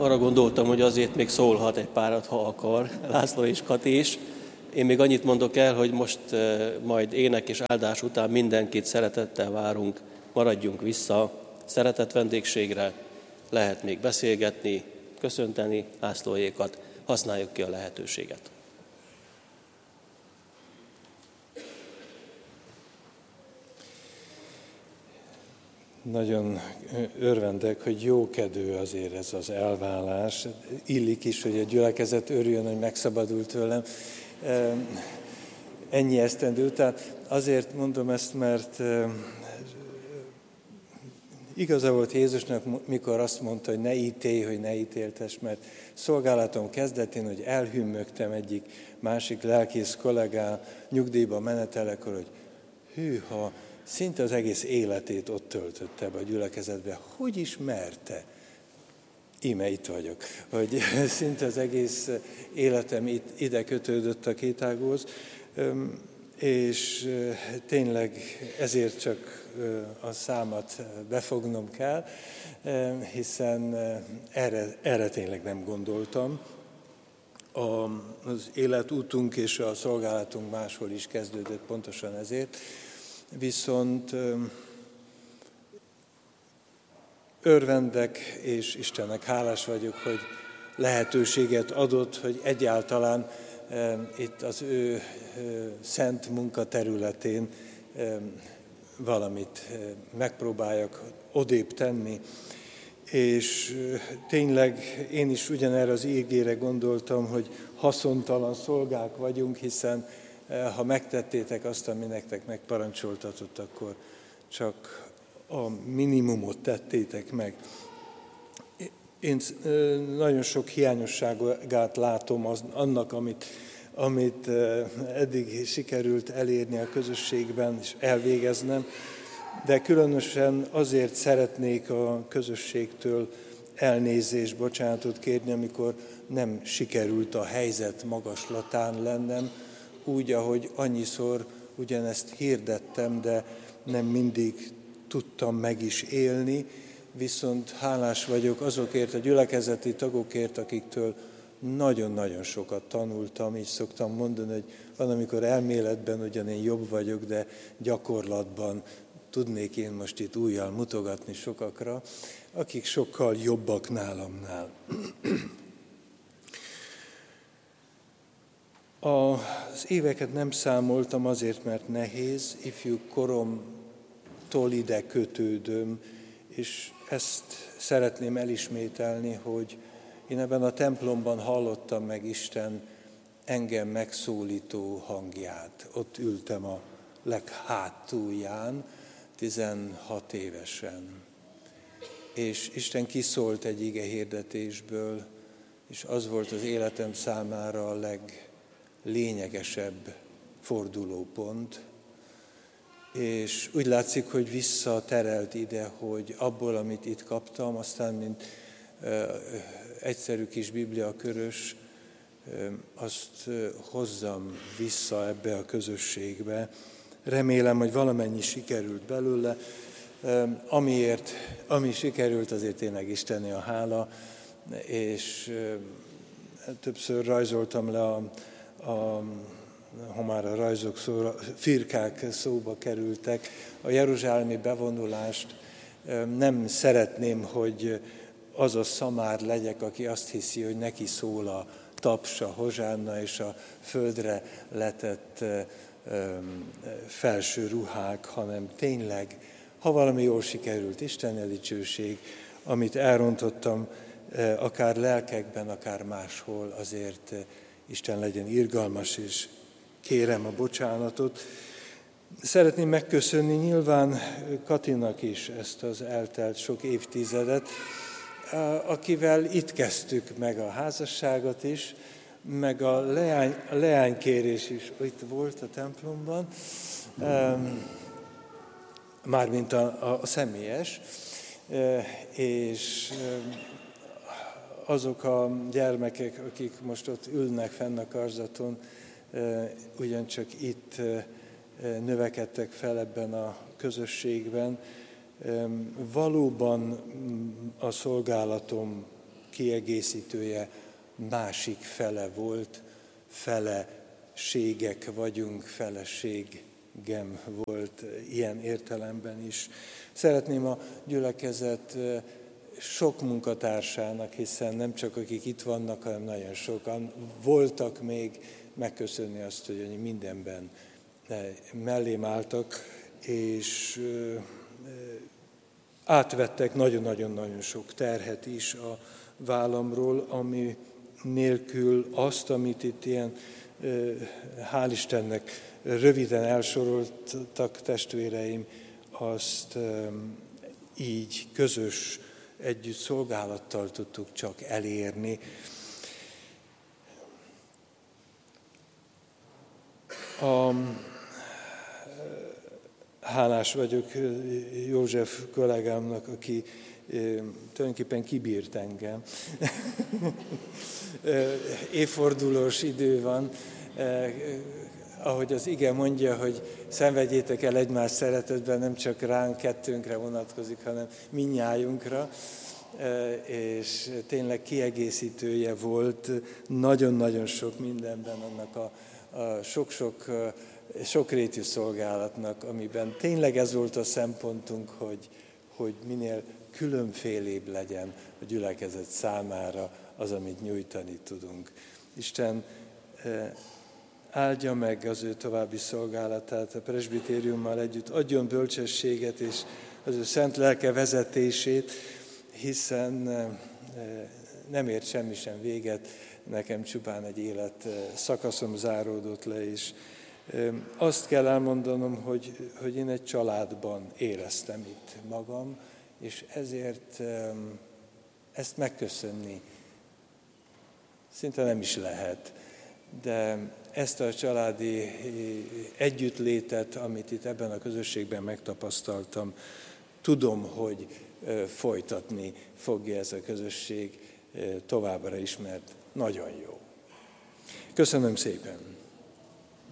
arra gondoltam, hogy azért még szólhat egy párat, ha akar, László és Kati is. Én még annyit mondok el, hogy most majd ének és áldás után mindenkit szeretettel várunk, maradjunk vissza szeretett vendégségre, lehet még beszélgetni, köszönteni Lászlóékat, használjuk ki a lehetőséget. Nagyon örvendek, hogy jókedvű azért ez az elválás. Illik is, hogy a gyülekezet örüljön, hogy megszabadult tőlem ennyi esztendő után. Azért mondom ezt, mert igaza volt Jézusnak, mikor azt mondta, hogy ne ítélj, hogy ne ítéltess, mert szolgálatom kezdetén, hogy elhümmögtem egyik másik lelkész kollégám nyugdíjba menetelekor, hogy hűha, szinte az egész életét ott töltötte be a gyülekezetbe. Hogy ismerte? Íme itt vagyok, hogy szinte az egész életem ide kötődött a Kétágóhoz, és tényleg ezért csak a számat befognom kell, hiszen erre tényleg nem gondoltam. Az életútunk és a szolgálatunk máshol is kezdődött pontosan ezért, viszont örvendek, és Istennek hálás vagyok, hogy lehetőséget adott, hogy egyáltalán itt az ő szent munkaterületén valamit megpróbáljak odébb tenni. És tényleg én is ugyanerre az ígére gondoltam, hogy haszontalan szolgák vagyunk, hiszen ha megtettétek azt, ami nektek megparancsoltatott, akkor csak a minimumot tettétek meg. Én nagyon sok hiányosságát látom annak, amit eddig sikerült elérni a közösségben és elvégeznem, de különösen azért szeretnék a közösségtől elnézést, bocsánatot kérni, amikor nem sikerült a helyzet magaslatán lennem, úgy, ahogy annyiszor ugyanezt hirdettem, de nem mindig tudtam meg is élni, viszont hálás vagyok azokért a gyülekezeti tagokért, akiktől nagyon-nagyon sokat tanultam, így szoktam mondani, hogy van, amikor elméletben ugyan én jobb vagyok, de gyakorlatban tudnék én most itt újjal mutogatni sokakra, akik sokkal jobbak nálamnál. Az éveket nem számoltam azért, mert nehéz, ifjú koromtól ide kötődöm, és ezt szeretném elismételni, hogy én ebben a templomban hallottam meg Isten engem megszólító hangját. Ott ültem a leghátulján, 16 évesen. És Isten kiszólt egy igehirdetésből, és az volt az életem számára a leglényegesebb fordulópont. És úgy látszik, hogy visszaterelt ide, hogy abból, amit itt kaptam, aztán mint egyszerű kis bibliakörös, azt hozzam vissza ebbe a közösségbe. Remélem, hogy valamennyi sikerült belőle. Ami sikerült, azért tényleg Isteni a hála, és többször rajzoltam le ha már a rajzok firkák szóba kerültek, a jeruzsálemi bevonulást nem szeretném, hogy az a szamár legyek, aki azt hiszi, hogy neki szól a taps, a hozsánna és a földre letett felső ruhák, hanem tényleg, ha valami jól sikerült, Isten a dicsőség, amit elrontottam, akár lelkekben, akár máshol, azért Isten legyen irgalmas, és kérem a bocsánatot. Szeretném megköszönni nyilván Katinak is ezt az eltelt sok évtizedet, akivel itt kezdtük meg a házasságot is, meg a leánykérés is itt volt a templomban, mármint a személyes, és azok a gyermekek, akik most ott ülnek fenn a karzaton, ugyancsak itt növekedtek fel ebben a közösségben. Valóban a szolgálatom kiegészítője, másik fele volt, feleségek vagyunk, feleségem volt ilyen értelemben is. Szeretném a gyülekezet sok munkatársának, hiszen nem csak akik itt vannak, hanem nagyon sokan voltak még, megköszönni azt, hogy mindenben mellém álltak, és átvettek nagyon-nagyon sok terhet is a vállamról, ami nélkül azt, amit itt ilyen, hál' Istennek, röviden elsoroltak testvéreim, azt így közös együtt szolgálattal tudtuk csak elérni. Hálás vagyok József kollégámnak, aki tulajdonképpen kibírt engem. Évfordulós idő van, ahogy az ige mondja, hogy szenvedjétek el egymás szeretetben, nem csak ránk, kettőnkre vonatkozik, hanem mindnyájunkra, és tényleg kiegészítője volt nagyon-nagyon sok mindenben annak a sokrétű szolgálatnak, amiben tényleg ez volt a szempontunk, hogy minél különfélébb legyen a gyülekezet számára az, amit nyújtani tudunk. Isten áldja meg az ő további szolgálatát, a presbitériummal együtt adjon bölcsességet és az ő szent lelke vezetését, hiszen nem ért semmi sem véget, nekem csupán egy élet szakaszom záródott le, és azt kell elmondanom, hogy én egy családban éreztem itt magam, és ezért ezt megköszönni szinte nem is lehet. De ezt a családi együttlétet, amit itt ebben a közösségben megtapasztaltam, tudom, hogy folytatni fogja ez a közösség továbbra is, mert nagyon jó. Köszönöm szépen!